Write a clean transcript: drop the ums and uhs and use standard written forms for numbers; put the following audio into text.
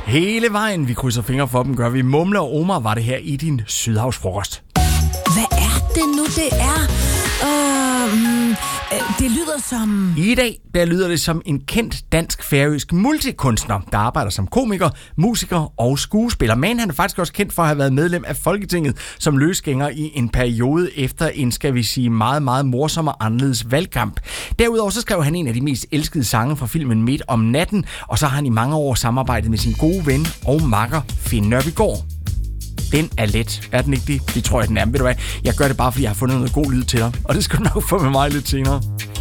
Hele vejen, vi krydser fingre for dem, gør vi. Mumle og Omar var det her i din Sydhavsfrokost. Hvad er det nu, det er? Det lyder som... I dag, der lyder det som en kendt dansk-færøsk multikunstner, der arbejder som komiker, musiker og skuespiller. Men han er faktisk også kendt for at have været medlem af Folketinget som løsgænger i en periode efter en, skal vi sige, meget, meget morsom og anderledes valgkamp. Derudover så skrev han en af de mest elskede sange fra filmen Midt om natten, og så har han i mange år samarbejdet med sin gode ven og makker Finn Nørbegaard. Den er let. Er den ikke det? Det tror jeg, den er. Ved du hvad? Jeg gør det bare, fordi jeg har fundet noget god lyd til dig. Og det skal du nok få med mig lidt senere.